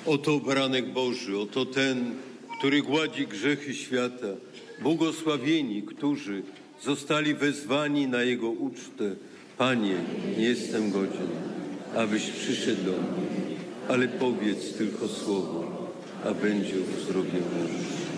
Oto baranek Boży, oto ten, który gładzi grzechy świata. Błogosławieni, którzy zostali wezwani na Jego ucztę. Panie, nie jestem godzien, abyś przyszedł do mnie, ale powiedz tylko słowo, a będzie uzdrowiony.